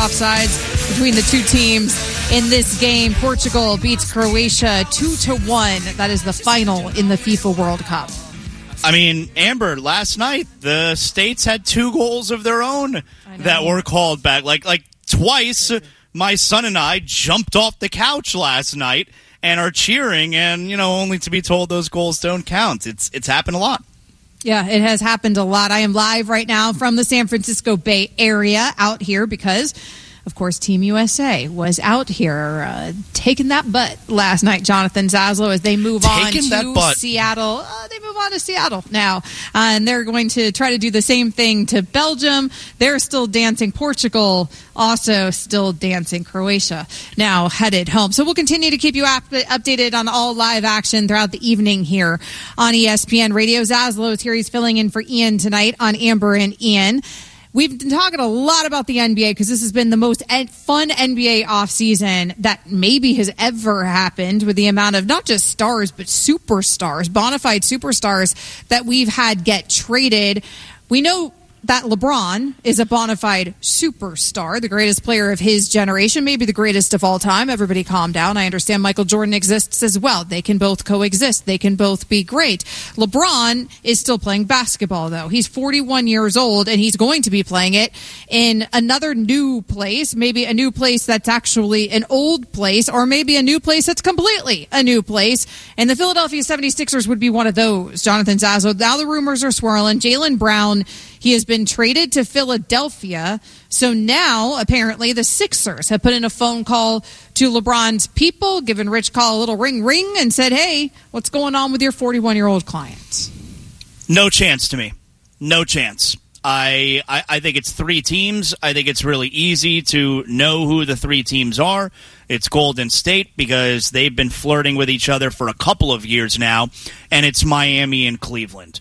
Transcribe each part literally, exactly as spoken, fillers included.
offsides between the two teams in this game. Portugal beats Croatia two to one. That is the final in the FIFA World Cup. I mean, Amber, last night the States had two goals of their own that were called back. Like like twice, my son and I jumped off the couch last night and are cheering, and you know, only to be told those goals don't count. It's it's happened a lot. Yeah, it has happened a lot. I am live right now from the San Francisco Bay Area out here because, of course, Team U S A was out here uh, taking that butt last night, Jonathan Zaslow, as they move taking on to Seattle. Uh, they move on to Seattle now, uh, and they're going to try to do the same thing to Belgium. They're still dancing. Portugal also still dancing. Croatia now headed home. So we'll continue to keep you up- updated on all live action throughout the evening here on E S P N Radio. Zaslow is here. He's filling in for Ian tonight on Amber and Ian. We've been talking a lot about the N B A because this has been the most fun N B A offseason that maybe has ever happened, with the amount of not just stars, but superstars, bona fide superstars that we've had get traded. We know that LeBron is a bona fide superstar, the greatest player of his generation, maybe the greatest of all time. Everybody calm down. I understand Michael Jordan exists as well. They can both coexist. They can both be great. LeBron is still playing basketball, though. He's forty-one years old, and he's going to be playing it in another new place, maybe a new place that's actually an old place, or maybe a new place that's completely a new place. And the Philadelphia seventy-sixers would be one of those, Jonathan Zaslow. Now the rumors are swirling. Jaylen Brown, he has been traded to Philadelphia. So now, apparently, the Sixers have put in a phone call to LeBron's people, given Rich Paul a little ring ring, and said, hey, what's going on with your forty-one-year-old client? No chance to me. No chance. I, I I think it's three teams. I think it's really easy to know who the three teams are. It's Golden State, because they've been flirting with each other for a couple of years now, and it's Miami and Cleveland.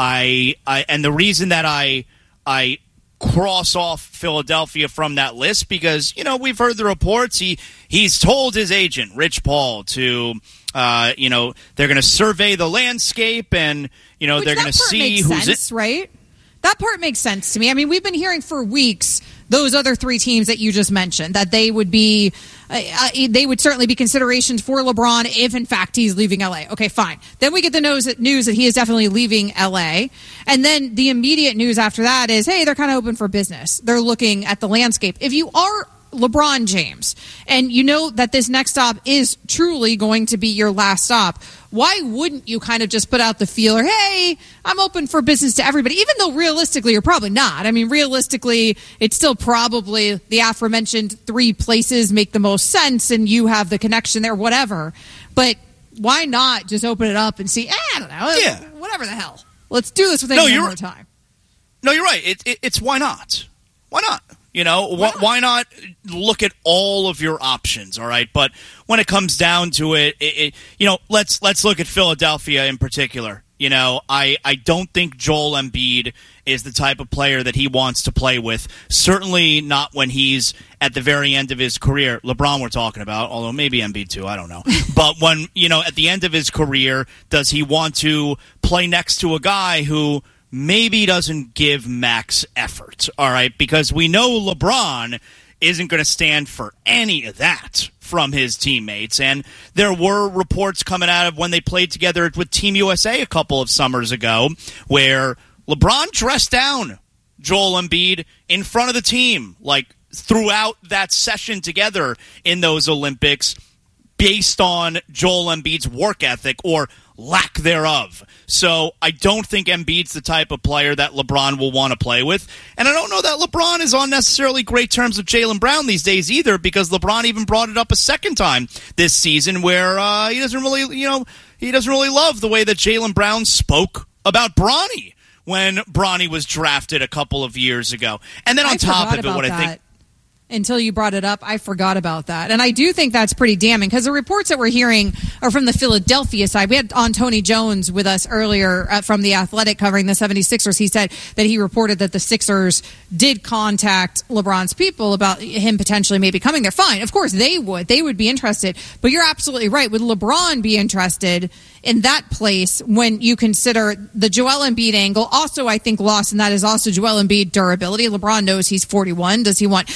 I, I and the reason that I I cross off Philadelphia from that list, because you know we've heard the reports. He he's told his agent Rich Paul to uh, you know they're going to survey the landscape, and you know Which they're going to see who's sense, it. Right? That part makes sense to me. I mean, we've been hearing for weeks those other three teams that you just mentioned, that they would be, uh, they would certainly be considerations for LeBron if, in fact, he's leaving L A. Okay, fine. Then we get the news that he is definitely leaving L A. And then the immediate news after that is, hey, they're kind of open for business. They're looking at the landscape. If you are LeBron James, and you know that this next stop is truly going to be your last stop, why wouldn't you kind of just put out the feeler, hey, I'm open for business to everybody, even though realistically you're probably not. I mean, realistically, it's still probably the aforementioned three places make the most sense, and you have the connection there, whatever. But why not just open it up and see, eh, I don't know, yeah. whatever the hell. Let's do this within no, one you're, more time. No, you're right. It, it, it's why not? Why not? You know, why not? why not look at all of your options, all right? But when it comes down to it, it, it you know, let's let's look at Philadelphia in particular. You know, I, I don't think Joel Embiid is the type of player that he wants to play with. Certainly not when he's at the very end of his career. LeBron we're talking about, although maybe Embiid too, I don't know. But when, you know, at the end of his career, does he want to play next to a guy who maybe doesn't give max effort, all right? Because we know LeBron isn't going to stand for any of that from his teammates. And there were reports coming out of when they played together with Team U S A a couple of summers ago where LeBron dressed down Joel Embiid in front of the team, like throughout that session together in those Olympics, based on Joel Embiid's work ethic or lack thereof. So I don't think Embiid's the type of player that LeBron will want to play with. And I don't know that LeBron is on necessarily great terms with Jaylen Brown these days either, because LeBron even brought it up a second time this season where uh, he doesn't really, you know, he doesn't really love the way that Jaylen Brown spoke about Bronny when Bronny was drafted a couple of years ago. And then on I top of it, what that. I think... Until you brought it up, I forgot about that. And I do think that's pretty damning, because the reports that we're hearing are from the Philadelphia side. We had on Tony Jones with us earlier uh, from The Athletic covering the seventy-sixers. He said that he reported that the Sixers did contact LeBron's people about him potentially maybe coming there. Fine. Of course, they would. They would be interested. But you're absolutely right. Would LeBron be interested in that place when you consider the Joel Embiid angle? Also, I think lost in that is also Joel Embiid durability. LeBron knows he's forty-one. Does he want, even if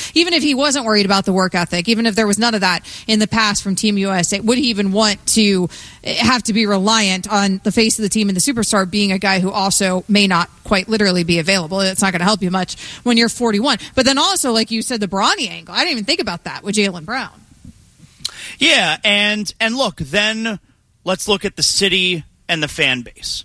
he wasn't worried about the work ethic, even if there was none of that in the past from Team U S A, would he even want to have to be reliant on the face of the team and the superstar being a guy who also may not quite literally be available? It's not going to help you much when you're forty-one. But then also, like you said, the Bronny angle. I didn't even think about that with Jaylen Brown. Yeah, and and look, then let's look at the city and the fan base.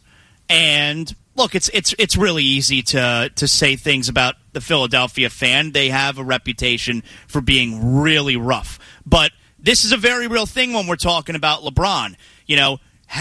And look, it's it's it's really easy to to say things about the Philadelphia fan. They have a reputation for being really rough. But this is a very real thing when we're talking about LeBron. You know,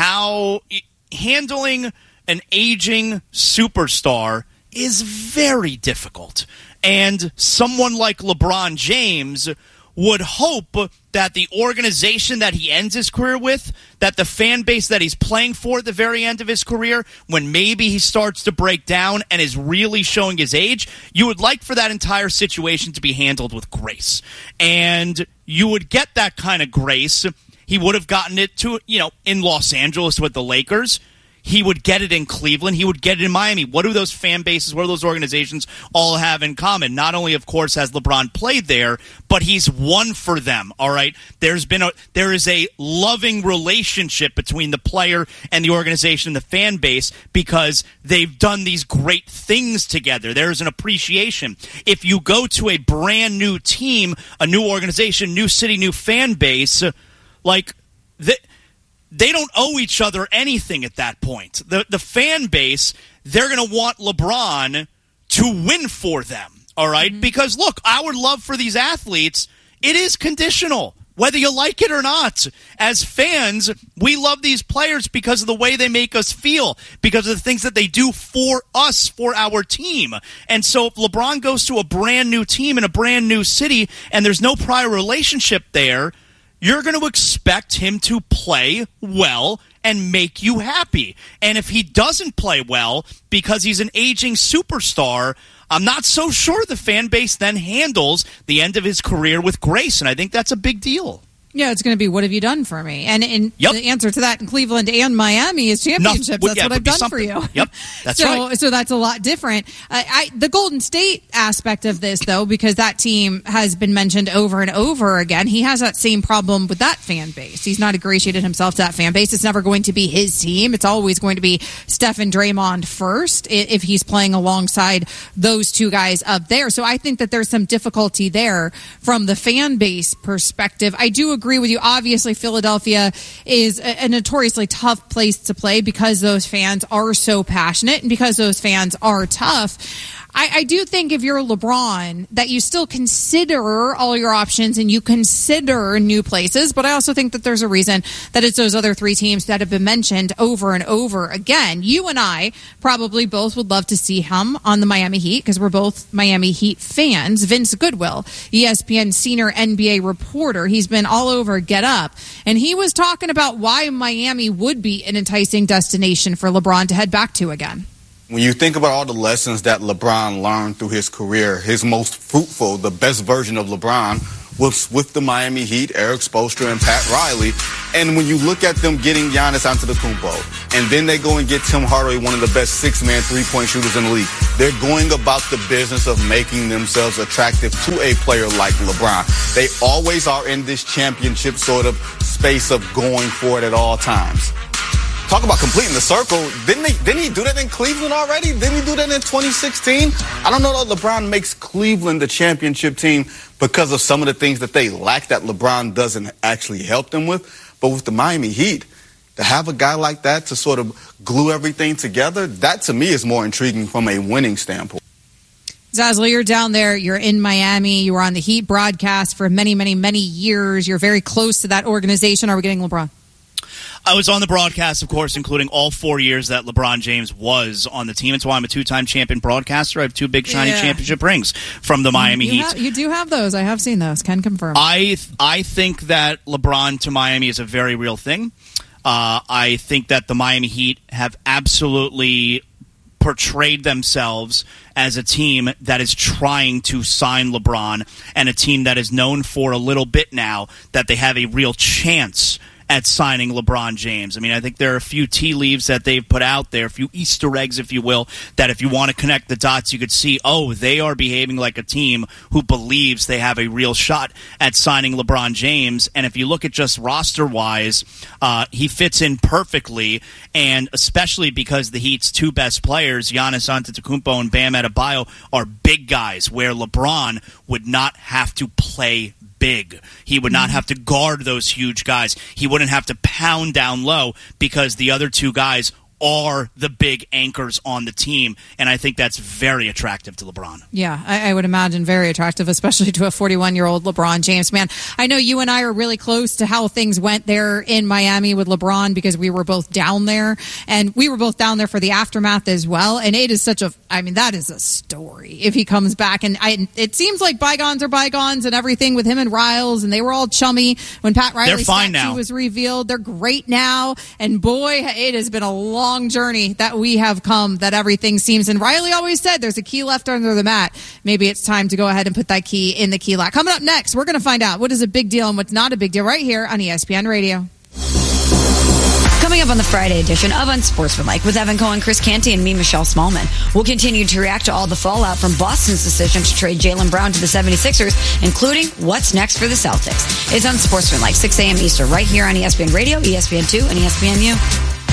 how handling an aging superstar is very difficult. And someone like LeBron James would hope that the organization that he ends his career with, that the fan base that he's playing for at the very end of his career, when maybe he starts to break down and is really showing his age, you would like for that entire situation to be handled with grace. And you would get that kind of grace. He would have gotten it to, you know, in Los Angeles with the Lakers. He would get it in Cleveland. He would get it in Miami. What do those fan bases, what do those organizations all have in common? Not only, of course, has LeBron played there, but he's won for them, all right? There's been a, there is a loving relationship between the player and the organization and the fan base because they've done these great things together. There's an appreciation. If you go to a brand new team, a new organization, new city, new fan base, like the they don't owe each other anything at that point. The the fan base, they're going to want LeBron to win for them, all right? Mm-hmm. Because, look, our love for these athletes, it is conditional, whether you like it or not. As fans, we love these players because of the way they make us feel, because of the things that they do for us, for our team. And so if LeBron goes to a brand new team in a brand new city and there's no prior relationship there, you're going to expect him to play well and make you happy. And if he doesn't play well because he's an aging superstar, I'm not so sure the fan base then handles the end of his career with grace, and I think that's a big deal. Yeah, it's going to be, what have you done for me? And, and yep. the answer to that in Cleveland and Miami is championships. No, that's yeah, what I've done something. for you. Yep, that's so, right. So that's a lot different. I, I, the Golden State aspect of this, though, because that team has been mentioned over and over again, he has that same problem with that fan base. He's not ingratiated himself to that fan base. It's never going to be his team. It's always going to be Steph and Draymond first if he's playing alongside those two guys up there. So I think that there's some difficulty there from the fan base perspective. I do agree with you. Obviously, Philadelphia is a notoriously tough place to play because those fans are so passionate and because those fans are tough. I, I do think if you're LeBron that you still consider all your options and you consider new places, but I also think that there's a reason that it's those other three teams that have been mentioned over and over again. You and I probably both would love to see him on the Miami Heat because we're both Miami Heat fans. Vince Goodwill, E S P N senior N B A reporter, he's been all over Get Up, and he was talking about why Miami would be an enticing destination for LeBron to head back to again. When you think about all the lessons that LeBron learned through his career, his most fruitful, the best version of LeBron was with the Miami Heat, Eric Spoelstra and Pat Riley. And when you look at them getting Giannis Antetokounmpo, and then they go and get Tim Hardaway, one of the best six-man three-point shooters in the league, they're going about the business of making themselves attractive to a player like LeBron. They always are in this championship sort of space of going for it at all times. Talk about completing the circle. Didn't he, didn't he do that in Cleveland already? Didn't he do that in twenty sixteen? I don't know that LeBron makes Cleveland the championship team because of some of the things that they lack that LeBron doesn't actually help them with. But with the Miami Heat, to have a guy like that to sort of glue everything together, that to me is more intriguing from a winning standpoint. Zazzle, you're down there. You're in Miami. You were on the Heat broadcast for many, many, many years. You're very close to that organization. Are we getting LeBron? I was on the broadcast, of course, including all four years that LeBron James was on the team. It's why I'm a two-time champion broadcaster. I have two big shiny yeah. championship rings from the Miami you Heat. Ha- you do have those. I have seen those. Can confirm. I I think that LeBron to Miami is a very real thing. Uh, I think that the Miami Heat have absolutely portrayed themselves as a team that is trying to sign LeBron and a team that is known for a little bit now that they have a real chance at signing LeBron James. I mean, I think there are a few tea leaves that they've put out there, a few Easter eggs, if you will, that if you want to connect the dots, you could see, oh, they are behaving like a team who believes they have a real shot at signing LeBron James. And if you look at just roster-wise, uh, he fits in perfectly, and especially because the Heat's two best players, Giannis Antetokounmpo and Bam Adebayo, are big guys, where LeBron would not have to play big. He would not have to guard those huge guys. He wouldn't have to pound down low because the other two guys are the big anchors on the team, and I think that's very attractive to LeBron. Yeah, I, I would imagine very attractive, especially to a forty-one-year-old LeBron James. Man, I know you and I are really close to how things went there in Miami with LeBron because we were both down there, and we were both down there for the aftermath as well, and it is such a, I mean, that is a story if he comes back, and I, it seems like bygones are bygones and everything with him and Riles, and they were all chummy when Pat Riley's statue was revealed. They're great now, and boy, it has been a long long journey that we have come, that everything seems, and Riley always said there's a key left under the mat. Maybe it's time to go ahead and put that key in the key lock. Coming up next, we're going to find out what is a big deal and what's not a big deal right here on E S P N Radio. Coming up on the Friday edition of Unsportsmanlike with Evan Cohen, Chris Canty, and me, Michelle Smallman. We'll continue to react to all the fallout from Boston's decision to trade Jaylen Brown to the seventy-sixers, including what's next for the Celtics. It's Unsportsmanlike, six a.m. Eastern, right here on E S P N Radio, E S P N two, and E S P N U.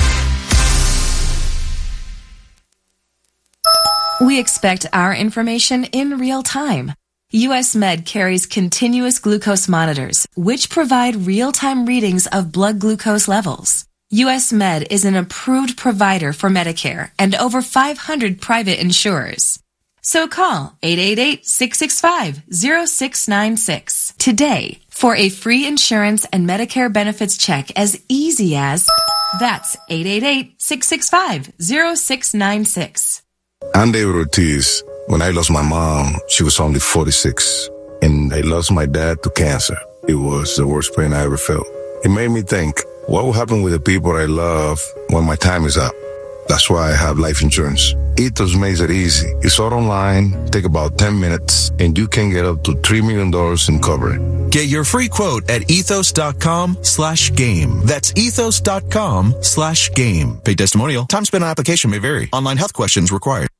We expect our information in real time. U S Med carries continuous glucose monitors, which provide real-time readings of blood glucose levels. U S Med is an approved provider for Medicare and over five hundred private insurers. So call eight eight eight, six six five, zero six nine six today for a free insurance and Medicare benefits check as easy as, that's eight eight eight, six six five, zero six nine six. I'm David Ortiz. When I lost my mom, she was only forty-six, and I lost my dad to cancer. It was the worst pain I ever felt. It made me think, what will happen with the people I love when my time is up? That's why I have life insurance. Ethos makes it easy. It's all online, take about ten minutes, and you can get up to three million dollars in coverage. Get your free quote at ethos.com slash game. That's ethos.com slash game. Paid testimonial. Time spent on application may vary. Online health questions required.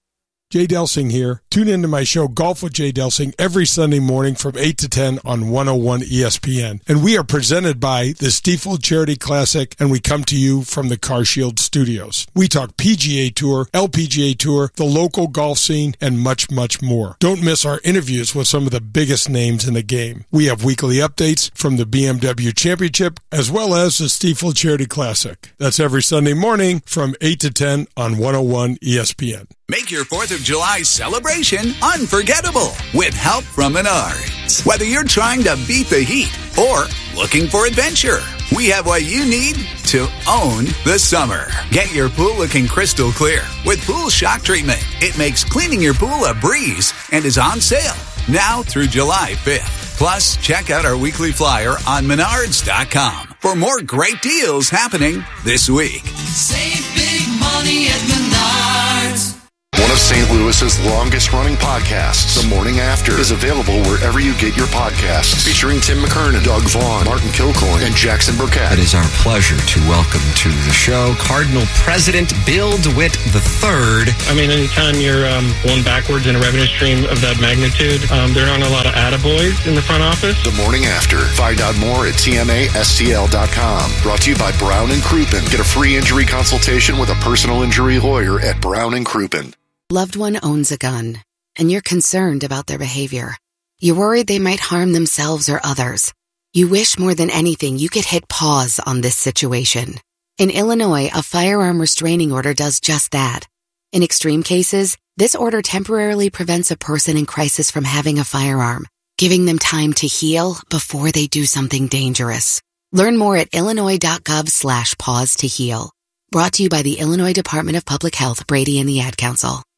Jay Delsing here. Tune into my show Golf with Jay Delsing every Sunday morning from eight to ten on one oh one E S P N. And we are presented by the Stiefel Charity Classic, and we come to you from the CarShield Studios. We talk P G A Tour, L P G A Tour, the local golf scene, and much, much more. Don't miss our interviews with some of the biggest names in the game. We have weekly updates from the B M W Championship as well as the Stiefel Charity Classic. That's every Sunday morning from eight to ten on one oh one E S P N. Make your fourth of July celebration unforgettable with help from Menards. Whether you're trying to beat the heat or looking for adventure, we have what you need to own the summer. Get your pool looking crystal clear with Pool Shock Treatment. It makes cleaning your pool a breeze and is on sale now through July fifth. Plus, check out our weekly flyer on menards dot com for more great deals happening this week. Save big money at Menards. One of Saint Louis's longest-running podcasts, The Morning After, is available wherever you get your podcasts. Featuring Tim McKernan, Doug Vaughn, Martin Kilcoyne, and Jackson Burkett. It is our pleasure to welcome to the show Cardinal President Bill DeWitt the third. I mean, anytime you're um, going backwards in a revenue stream of that magnitude, um, there aren't a lot of attaboys in the front office. The Morning After. Find out more at T M A S T L dot com. Brought to you by Brown and Crouppen. Get a free injury consultation with a personal injury lawyer at Brown and Crouppen. Loved one owns a gun, and you're concerned about their behavior. You're worried they might harm themselves or others. You wish more than anything you could hit pause on this situation. In Illinois, a firearm restraining order does just that. In extreme cases, this order temporarily prevents a person in crisis from having a firearm, giving them time to heal before they do something dangerous. Learn more at illinois.gov slash pause to heal. Brought to you by the Illinois Department of Public Health, Brady and the Ad Council.